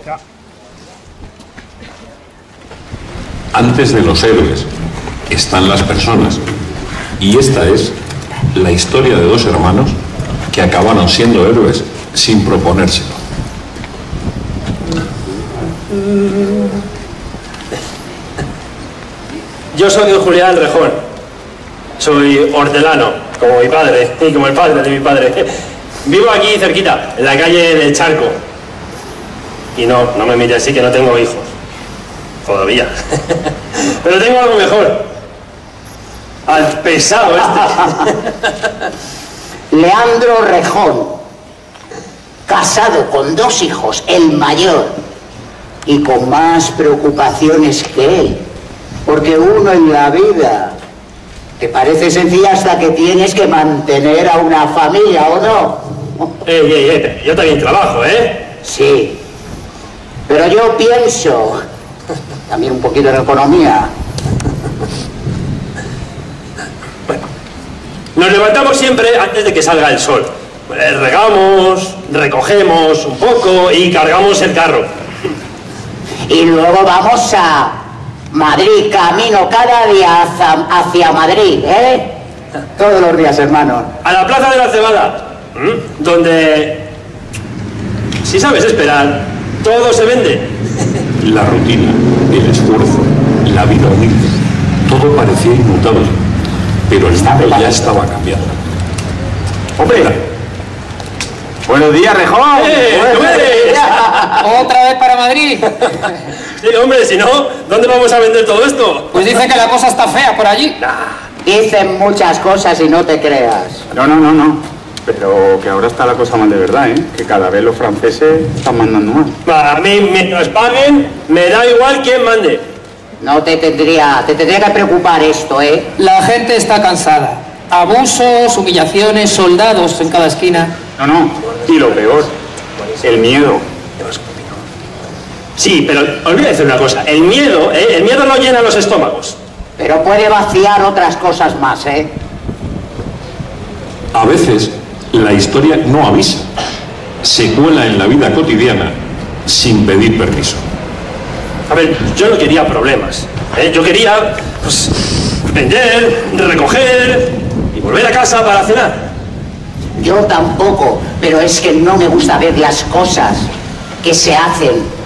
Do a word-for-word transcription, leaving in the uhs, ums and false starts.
Antes de los héroes están las personas. Y esta es la historia de dos hermanos que acabaron siendo héroes sin proponérselo. Yo soy don Julián Rejón. Soy hortelano, como mi padre, y como el padre de mi padre. Vivo aquí cerquita, en la calle del Charco. Y no, no me mire así que no tengo hijos. Todavía. Pero tengo algo mejor. Al pesado este. Leandro Rejón, casado con dos hijos, el mayor, y con más preocupaciones que él. Porque uno en la vida te parece sencilla hasta que tienes que mantener a una familia, ¿o no? Ey, ey, ey, yo también trabajo, ¿eh? Sí. Pero yo pienso también un poquito en economía. Bueno, nos levantamos siempre antes de que salga el sol. Eh, regamos, recogemos un poco y cargamos el carro. Y luego vamos a Madrid, camino cada día hacia, hacia Madrid, ¿eh? Todos los días, hermano. A la Plaza de la Cebada, ¿m? Donde, si sabes esperar, todo se vende. La rutina, el esfuerzo, la vida humilde, todo parecía inmutable, pero el mundo ya estaba cambiando. ¡Hombre! ¡Buenos días, Rejón! ¡Eh, tú eres! ¿Otra vez para Madrid? Sí, hombre, si no, ¿dónde vamos a vender todo esto? Pues dice que la cosa está fea por allí. Dicen muchas cosas y no te creas. No, no, no, no. Pero que ahora está la cosa mal de verdad, ¿eh? Que cada vez los franceses están mandando más. Va, a mí, mientras paguen, me da igual quién mande. No te tendría, te tendría que preocupar esto, ¿eh? La gente está cansada. Abusos, humillaciones, soldados en cada esquina. No, no. Y lo peor, el miedo. Sí, pero olvida decir una cosa. El miedo, ¿eh? El miedo no llena los estómagos. Pero puede vaciar otras cosas más, ¿eh? A veces, la historia no avisa, se cuela en la vida cotidiana sin pedir permiso. A ver, yo no quería problemas, ¿eh? Yo quería, pues, vender, recoger y volver a casa para cenar. Yo tampoco, pero es que no me gusta ver las cosas que se hacen